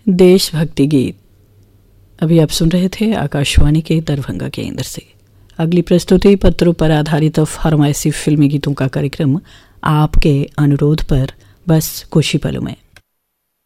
देशभक्ति गीत अभी आप सुन रहे थे आकाशवाणी के दरभंगा केंद्र से। अगली प्रस्तुति पत्रों पर आधारित फरमाइशी फिल्मी गीतों का कार्यक्रम आपके अनुरोध पर बस कुछ ही पलों में।